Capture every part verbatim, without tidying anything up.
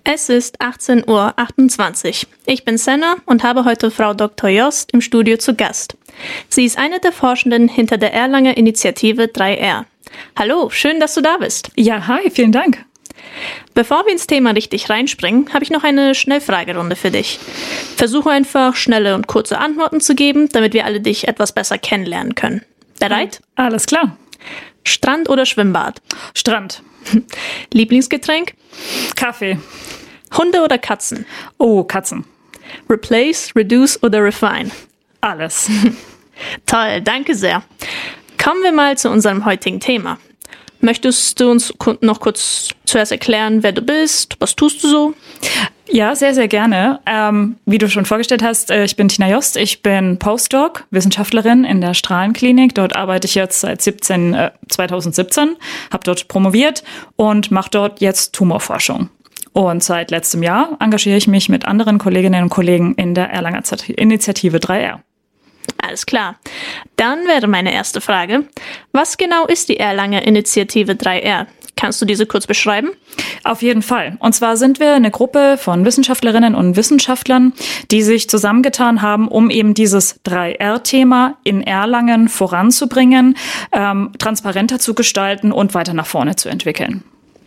Es ist achtzehn Uhr achtundzwanzig. Ich bin Senna und habe heute Frau Doktor Jost im Studio zu Gast. Sie ist eine der Forschenden hinter der Erlanger Initiative drei R. Hallo, schön, dass du da bist. Ja, hi, vielen Dank. Bevor wir ins Thema richtig reinspringen, habe ich noch eine Schnellfragerunde für dich. Versuche einfach schnelle und kurze Antworten zu geben, damit wir alle dich etwas besser kennenlernen können. Bereit? Alles klar. Strand oder Schwimmbad? Strand. Lieblingsgetränk? Kaffee. Hunde oder Katzen? Oh, Katzen. Replace, reduce oder refine? Alles. Toll, danke sehr. Kommen wir mal zu unserem heutigen Thema. Möchtest du uns noch kurz zuerst erklären, wer du bist? Was tust du so? Ja, sehr, sehr gerne. Ähm, wie du schon vorgestellt hast, äh, ich bin Tina Jost. Ich bin Postdoc, Wissenschaftlerin in der Strahlenklinik. Dort arbeite ich jetzt seit siebzehn, äh, zweitausendsiebzehn, habe dort promoviert und mache dort jetzt Tumorforschung. Und seit letztem Jahr engagiere ich mich mit anderen Kolleginnen und Kollegen in der Erlanger Initiative drei R. Alles klar. Dann wäre meine erste Frage: Was genau ist die Erlanger Initiative drei R? Kannst du diese kurz beschreiben? Auf jeden Fall. Und zwar sind wir eine Gruppe von Wissenschaftlerinnen und Wissenschaftlern, die sich zusammengetan haben, um eben dieses drei R-Thema in Erlangen voranzubringen, ähm, transparenter zu gestalten und weiter nach vorne zu entwickeln.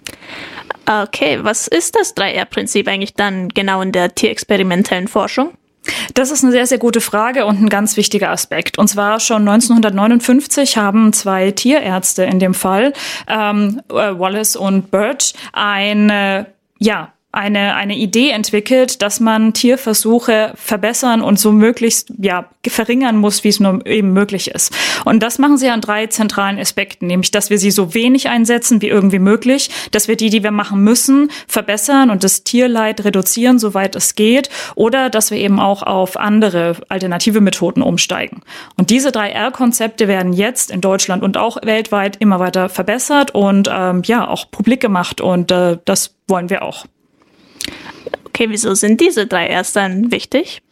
Okay, was ist das drei R-Prinzip eigentlich dann genau in der tierexperimentellen Forschung? Das ist eine sehr, sehr gute Frage und ein ganz wichtiger Aspekt. Und zwar schon neunzehnhundertneunundfünfzig haben zwei Tierärzte in dem Fall, ähm, Wallace und Birch, eine, ja, eine, eine Idee entwickelt, dass man Tierversuche verbessern und so möglichst, ja, verringern muss, wie es nur eben möglich ist. Und das machen sie an drei zentralen Aspekten, nämlich, dass wir sie so wenig einsetzen wie irgendwie möglich, dass wir die, die wir machen müssen, verbessern und das Tierleid reduzieren, soweit es geht, oder dass wir eben auch auf andere alternative Methoden umsteigen. Und diese drei R-Konzepte werden jetzt in Deutschland und auch weltweit immer weiter verbessert und, ähm, ja, auch publik gemacht und äh, das wollen wir auch. Okay, wieso sind diese drei Rs dann wichtig?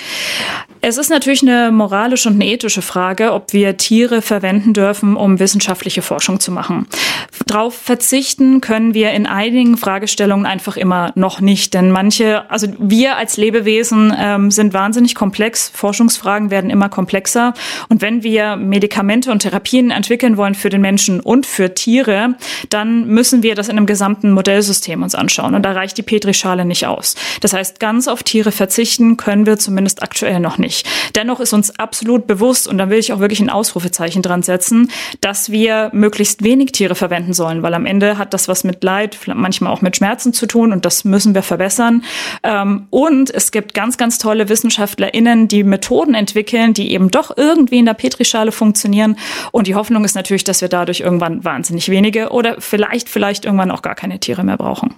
Es ist natürlich eine moralische und eine ethische Frage, ob wir Tiere verwenden dürfen, um wissenschaftliche Forschung zu machen. Darauf verzichten können wir in einigen Fragestellungen einfach immer noch nicht, denn manche, also wir als Lebewesen ähm, sind wahnsinnig komplex. Forschungsfragen werden immer komplexer und wenn wir Medikamente und Therapien entwickeln wollen für den Menschen und für Tiere, dann müssen wir das in einem gesamten Modellsystem uns anschauen und da reicht die Petrischale nicht aus. Das heißt, ganz auf Tiere verzichten können wir zumindest aktuell noch nicht. Dennoch ist uns absolut bewusst, und da will ich auch wirklich ein Ausrufezeichen dran setzen, dass wir möglichst wenig Tiere verwenden sollen, weil am Ende hat das was mit Leid, manchmal auch mit Schmerzen zu tun und das müssen wir verbessern. Und es gibt ganz, ganz tolle WissenschaftlerInnen, die Methoden entwickeln, die eben doch irgendwie in der Petrischale funktionieren und die Hoffnung ist natürlich, dass wir dadurch irgendwann wahnsinnig wenige oder vielleicht, vielleicht irgendwann auch gar keine Tiere mehr brauchen.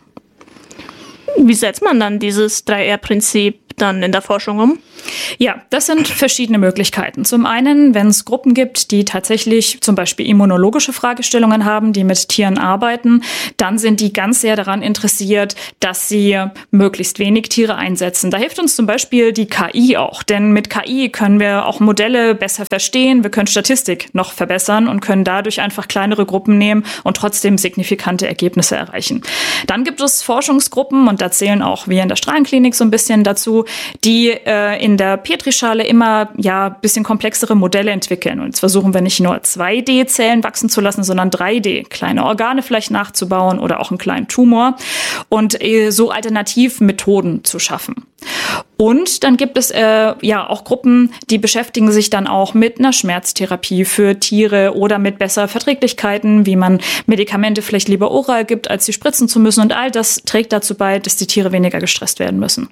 Wie setzt man dann dieses drei R-Prinzip dann in der Forschung um? Ja, das sind verschiedene Möglichkeiten. Zum einen, wenn es Gruppen gibt, die tatsächlich zum Beispiel immunologische Fragestellungen haben, die mit Tieren arbeiten, dann sind die ganz sehr daran interessiert, dass sie möglichst wenig Tiere einsetzen. Da hilft uns zum Beispiel die K I auch, denn mit K I können wir auch Modelle besser verstehen, wir können Statistik noch verbessern und können dadurch einfach kleinere Gruppen nehmen und trotzdem signifikante Ergebnisse erreichen. Dann gibt es Forschungsgruppen, und da zählen auch wir in der Strahlenklinik so ein bisschen dazu, die äh, in der Petrischale immer ja ein bisschen komplexere Modelle entwickeln. Und jetzt versuchen wir nicht nur zwei D-Zellen wachsen zu lassen, sondern drei D, kleine Organe vielleicht nachzubauen oder auch einen kleinen Tumor und äh, so Alternativmethoden zu schaffen. Und dann gibt es äh, ja auch Gruppen, die beschäftigen sich dann auch mit einer Schmerztherapie für Tiere oder mit besserer Verträglichkeiten, wie man Medikamente vielleicht lieber oral gibt, als sie spritzen zu müssen. Und all das trägt dazu bei, dass die Tiere weniger gestresst werden müssen.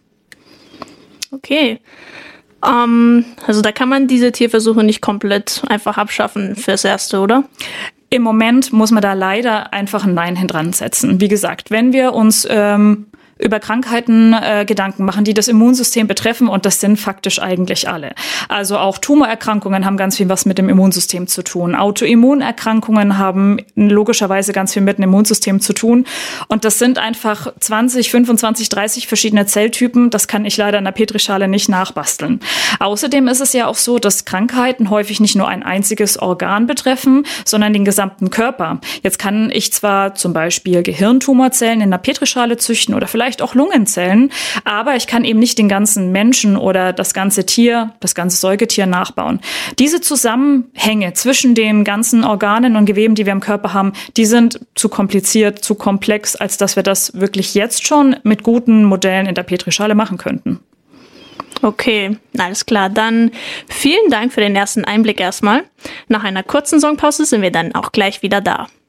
Okay. Um, also da kann man diese Tierversuche nicht komplett einfach abschaffen fürs Erste, oder? Im Moment muss man da leider einfach ein Nein dran setzen. Wie gesagt, wenn wir uns ähm, über Krankheiten äh, Gedanken machen, die das Immunsystem betreffen, und das sind faktisch eigentlich alle. Also auch Tumorerkrankungen haben ganz viel was mit dem Immunsystem zu tun. Autoimmunerkrankungen haben logischerweise ganz viel mit dem Immunsystem zu tun. Und das sind einfach zwanzig, fünfundzwanzig, dreißig verschiedene Zelltypen. Das kann ich leider in der Petrischale nicht nachbasteln. Außerdem ist es ja auch so, dass Krankheiten häufig nicht nur ein einziges Organ betreffen, sondern den gesamten Körper. Jetzt kann ich zwar zum Beispiel Gehirntumorzellen in der Petrischale züchten oder vielleicht vielleicht auch Lungenzellen, aber ich kann eben nicht den ganzen Menschen oder das ganze Tier, das ganze Säugetier nachbauen. Diese Zusammenhänge zwischen den ganzen Organen und Geweben, die wir im Körper haben, die sind zu kompliziert, zu komplex, als dass wir das wirklich jetzt schon mit guten Modellen in der Petrischale machen könnten. Okay, alles klar. Dann vielen Dank für den ersten Einblick erstmal. Nach einer kurzen Songpause sind wir dann auch gleich wieder da.